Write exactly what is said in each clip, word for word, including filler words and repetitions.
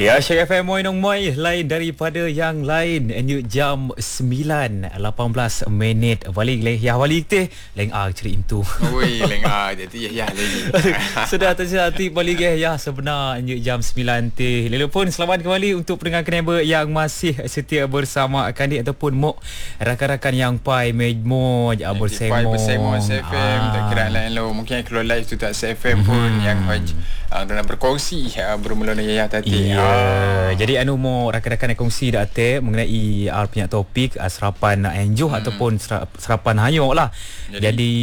Ya, Syek F M Moi Nong Moi, lain daripada yang lain. Nyuk jam sembilan lapan belas minit. Balik leh ya balik teh leng ah ceri itu. Oi, leng ah jadi ya lagi. Sudah terjadi balik eh ya sebenar nyuk jam sembilan teh. Lelepun selamat kembali untuk pendengar Keneba yang masih setia bersama kandik ataupun mok rakan-rakan yang pai mejmo bersama bersama S F M. Tak kira lain lo mungkin kalau live tu tak S F M pun yang uh, dalam berkongsi uh, bermula dengan Yaya tadi. Ya, yeah. Jadi anu mau rakan-rakan yang kongsi dah te mengenai uh, punya topik uh, serapan uh, enjoh hmm. ataupun serapan hayok lah. Jadi, Jadi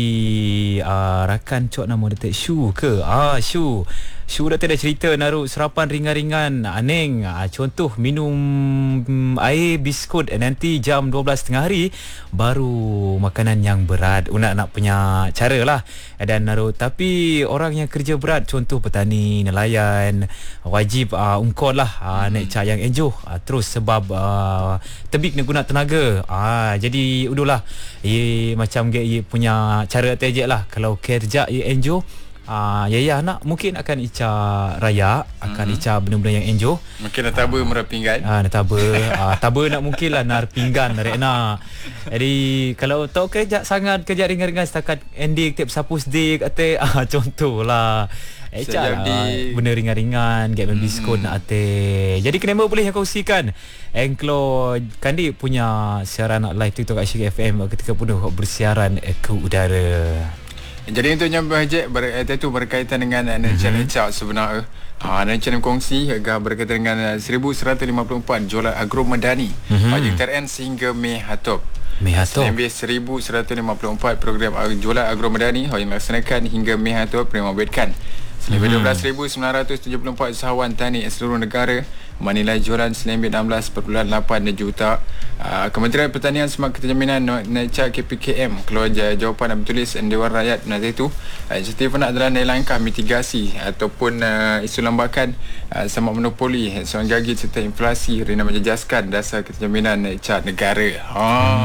uh, rakan cok nama detek Shu ke? Ah Shu. Shu dah dah cerita naruh serapan ringan-ringan aneng. Uh, contoh minum um, air biskut uh, nanti jam dua belas tengah hari baru makanan yang berat. Unak nak punya cara lah. Dan naruh tapi orang yang kerja berat contoh petani, nelayan wajib uh, ungkol lah uh, hmm. naik cak yang enjoh uh, terus sebab uh, tebik nak guna tenaga uh, jadi udahlah ye macam ge ye punya cara tejek lah kalau kerja ye enjoh Ah, uh, ya ya nak mungkin akan ica raya akan mm-hmm. ica benda-benda yang enjoh mungkin nak taba uh, merah pinggan ah uh, nak taba ah uh, taba nak mungkin lah nar pinggan rek nak. Jadi kalau tahu kerja sangat kerja ringan-ringan setakat endik tip sapu sedik ate ah uh, contohlah eca lah, benda ringan-ringan get mm-hmm. biskut nak ate. Jadi kenapa boleh yang kongsikan engklo kandi punya siaran live TikTok kat Syek F M ketika penuh bersiaran ke udara. Jadi untuk nyambung hajat ber, itu berkaitan dengan mm-hmm. channel cak sebenarnya. Ha, dan channel kongsi agak berkaitan dengan seribu seratus lima puluh empat jualan agro medani mm-hmm. Pajak T R N sehingga Mei Hatop. Mei Hatop. Selebih seribu seratus lima puluh empat program jualan agro medani yang dilaksanakan hingga Mei Hatop penerbitkan. Selebih dua belas ribu sembilan ratus tujuh puluh empat usahawan tani seluruh negara menilai jualan selebih enam belas perpuluhan lapan juta. Uh, Kementerian Pertanian Semak Keterjaminan Necak K P K M keluar jawapan dan bertulis Dewan Rakyat nanti itu uh, Stephen adalah langkah mitigasi ataupun uh, isu lambakan uh, semak monopoli seorang gigi serta inflasi rina menjejaskan dasar keterjaminan necak negara. Ha.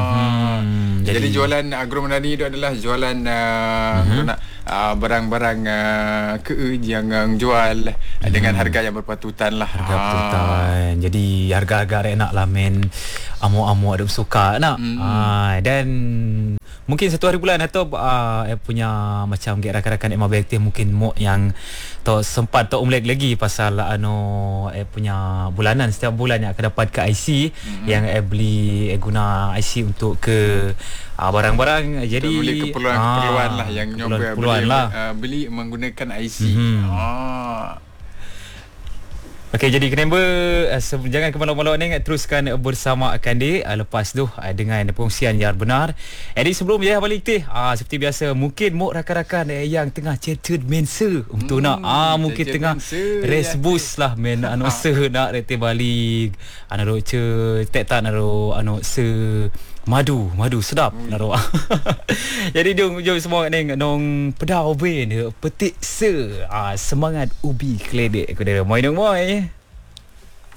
Hmm, jadi, jadi jualan agro medani itu adalah jualan uh, hmm. nak uh, barang-barang uh, ke yang uh, jual hmm. dengan harga yang berpatutan lah. Harga berpatutan. Jadi harga-harga enak lah men. Amo-amo ada suka nak. Hmm. Uh, dan mungkin satu hari bulan atau uh, punya macam get rakan-rakan Emma Bekti mungkin mo yang tak sempat tak umlek lagi pasal anu eh punya bulanan setiap bulan yang akan dapat ke I C hmm. yang eh beli eh guna I C untuk ke uh, barang-barang jadi beli keperluan-keperluan uh, lah yang nyoba beli, lah. Uh, beli menggunakan I C. Hmm. Ah. Okey, jadi kenapa uh, jangan ke malu-malu ni teruskan bersama Kandi uh, lepas tu uh, dengan perkongsian yang benar. Jadi sebelum ya balik teh uh, seperti biasa mungkin mok rakan-rakan eh, yang tengah chatted mensa untuk hmm, nak ah uh, mungkin tengah resbus lah men anu se nak rete balik anu ce tek tak anu anu se madu madu sedap hmm. naruh. Jadi jom jom semua neng nong pedau ben petik se ah, semangat ubi keledek aku dah moi nong moi.